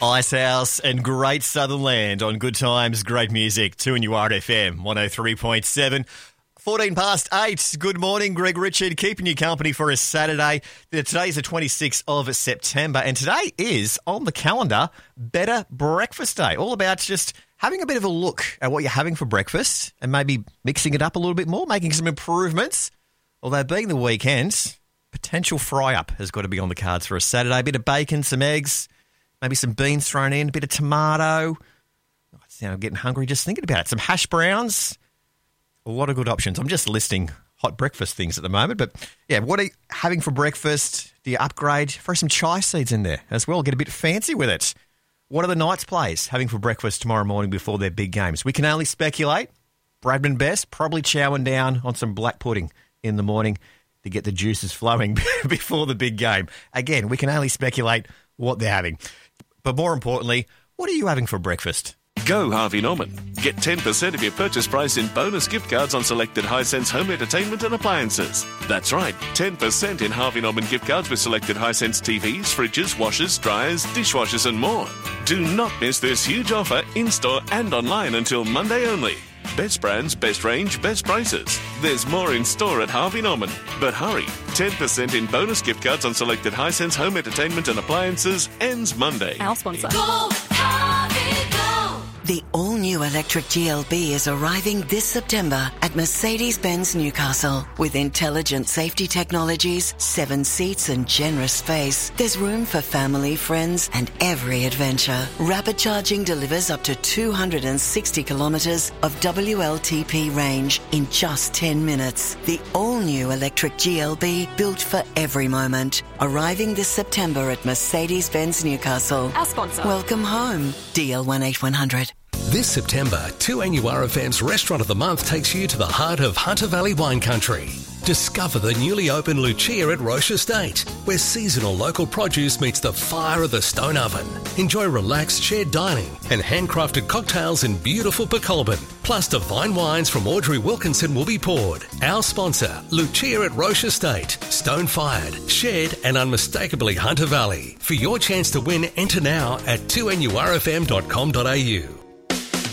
Icehouse and Great Southern Land on Good Times, Great Music, 2NUR FM, 103.7. 14 past 8. Good morning, Greg Richard, keeping you company for a Saturday. Today's the 26th of September, and today is, on the calendar, Better Breakfast Day. All about just having a bit of a look at what you're having for breakfast and maybe mixing it up a little bit more, making some improvements. Although being the weekend, potential fry-up has got to be on the cards for a Saturday. A bit of bacon, some eggs, maybe some beans thrown in, a bit of tomato. I'm getting hungry just thinking about it. Some hash browns. A lot of good options. I'm just listing hot breakfast things at the moment. But, yeah, what are you having for breakfast? Do you upgrade? Throw some chai seeds in there as well. Get a bit fancy with it. What are the Knights players having for breakfast tomorrow morning before their big games? We can only speculate. Bradman Best probably chowing down on some black pudding in the morning to get the juices flowing before the big game. Again, we can only speculate what they're having. But more importantly, what are you having for breakfast? Go Harvey Norman. Get 10% of your purchase price in bonus gift cards on selected Hisense home entertainment and appliances. That's right, 10% in Harvey Norman gift cards with selected Hisense TVs, fridges, washers, dryers, dishwashers and more. Do not miss this huge offer in-store and online until Monday only. Best brands, best range, best prices. There's more in store at Harvey Norman. But hurry, 10% in bonus gift cards on selected Hisense home entertainment and appliances ends Monday. Our sponsor. Go, Harvey, go! The all-new electric GLB is arriving this September at Mercedes-Benz Newcastle. With intelligent safety technologies, 7 seats and generous space, there's room for family, friends and every adventure. Rapid charging delivers up to 260 kilometres of WLTP range in just 10 minutes. The all-new electric GLB built for every moment. Arriving this September at Mercedes-Benz Newcastle. Our sponsor. Welcome home. DL 18100. This September, 2NUR FM's Restaurant of the Month takes you to the heart of Hunter Valley wine country. Discover the newly opened Lucia at Roche Estate, where seasonal local produce meets the fire of the stone oven. Enjoy relaxed shared dining and handcrafted cocktails in beautiful Pecolbin. Plus divine wines from Audrey Wilkinson will be poured. Our sponsor, Lucia at Roche Estate. Stone-fired, shared and unmistakably Hunter Valley. For your chance to win, enter now at 2NURFM.com.au.